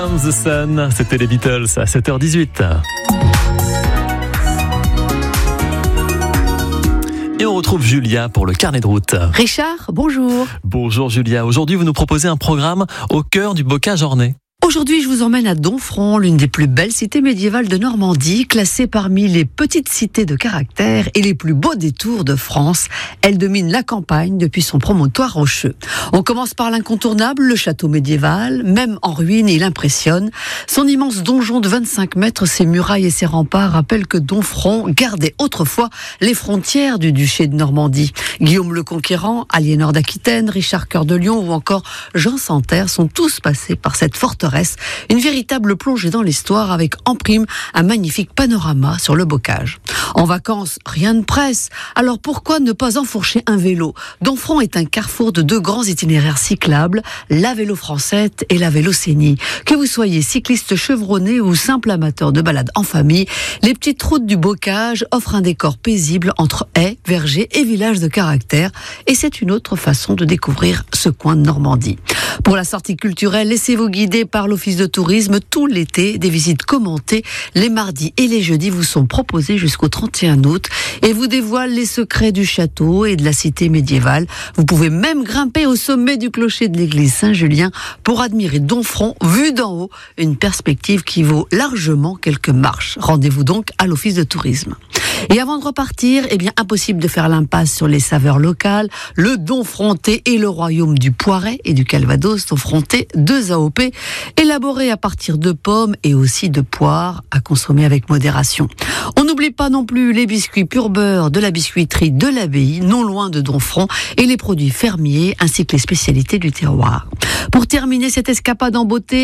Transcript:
The Sun, c'était les Beatles à 7h18. Et on retrouve Julia pour le carnet de route. Richard, bonjour. Bonjour Julia, aujourd'hui vous nous proposez un programme au cœur du bocage ornais. Aujourd'hui, je vous emmène à Domfront, l'une des plus belles cités médiévales de Normandie, classée parmi les petites cités de caractère et les plus beaux détours de France. Elle domine la campagne depuis son promontoire rocheux. On commence par l'incontournable, le château médiéval. Même en ruine, il impressionne. Son immense donjon de 25 mètres, ses murailles et ses remparts rappellent que Domfront gardait autrefois les frontières du duché de Normandie. Guillaume le Conquérant, Aliénor d'Aquitaine, Richard Cœur de Lion ou encore Jean Santerre sont tous passés par cette forteresse. Une véritable plongée dans l'histoire avec en prime un magnifique panorama sur le bocage. En vacances, rien ne presse. Alors pourquoi ne pas enfourcher un vélo ? Domfront est un carrefour de deux grands itinéraires cyclables, la Vélo-Française et la Vélo-Sénie. Que vous soyez cycliste chevronné ou simple amateur de balade en famille, les petites routes du bocage offrent un décor paisible entre haies, vergers et villages de caractère. Et c'est une autre façon de découvrir ce coin de Normandie. Pour la sortie culturelle, laissez-vous guider par l'Office de tourisme tout l'été. Des visites commentées les mardis et les jeudis vous sont proposées jusqu'au 31 août et vous dévoilent les secrets du château et de la cité médiévale. Vous pouvez même grimper au sommet du clocher de l'église Saint-Julien pour admirer Domfront vue d'en haut, une perspective qui vaut largement quelques marches. Rendez-vous donc à l'Office de tourisme. Et avant de repartir, impossible de faire l'impasse sur les saveurs locales. Le Domfrontais et le royaume du Poiret et du Calvados, Domfrontais, deux AOP, élaborés à partir de pommes et aussi de poires, à consommer avec modération. On n'oublie pas non plus les biscuits pur beurre de la biscuiterie de l'Abbaye, non loin de Domfront, et les produits fermiers, ainsi que les spécialités du terroir. Pour terminer cette escapade en beauté,